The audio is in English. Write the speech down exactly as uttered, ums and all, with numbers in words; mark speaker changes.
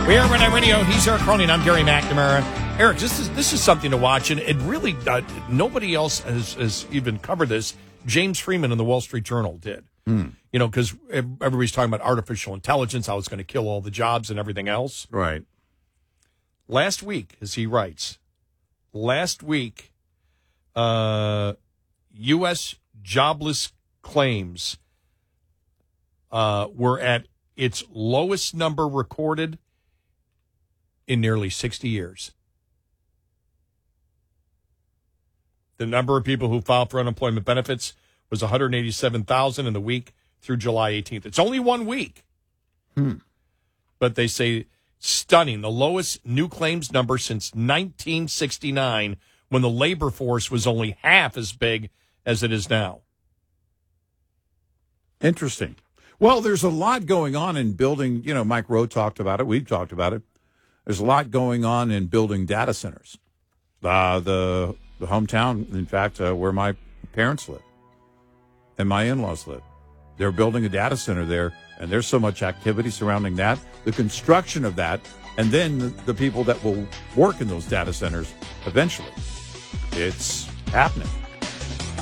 Speaker 1: We are Red Eye Radio. He's Eric Cronin. I'm Gary McNamara. Eric, this is this is something to watch, and it really uh, nobody else has, has even covered this. James Freeman in the Wall Street Journal did.
Speaker 2: Hmm.
Speaker 1: You know, because everybody's talking about artificial intelligence, how it's going to kill all the jobs and everything else.
Speaker 2: Right.
Speaker 1: Last week, as he writes, last week, uh, U S jobless claims uh, were at its lowest number recorded in nearly sixty years. The number of people who filed for unemployment benefits was one hundred eighty-seven thousand in the week through July eighteenth. It's only one week.
Speaker 2: Hmm.
Speaker 1: But they say stunning, the lowest new claims number since nineteen sixty-nine, when the labor force was only half as big as it is now.
Speaker 2: Interesting. Well, there's a lot going on in building, you know, Mike Rowe talked about it. We've talked about it. There's a lot going on in building data centers. Uh, the the hometown, in fact, uh, where my parents live and my in-laws live. They're building a data center there, and there's so much activity surrounding that, the construction of that, and then the, the people that will work in those data centers eventually. It's happening.